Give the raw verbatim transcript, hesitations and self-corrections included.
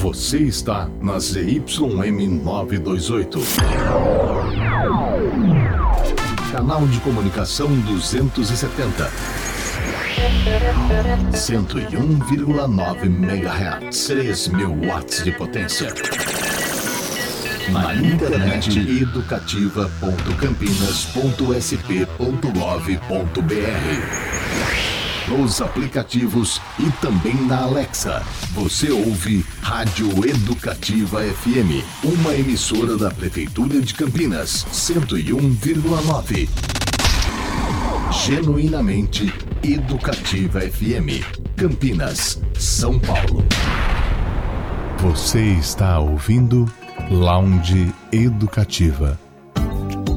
Você está na Z Y M novecentos e vinte e oito. Canal de comunicação duzentos e setenta. cento e um vírgula nove megahertz. três mil watts de potência. Na internet educativa ponto campinas ponto s p ponto gov ponto b r. Nos aplicativos e também na Alexa. Você ouve Rádio Educativa F M, uma emissora da Prefeitura de Campinas, cento e um vírgula nove. Genuinamente Educativa F M, Campinas, São Paulo. Você está ouvindo Lounge Educativa.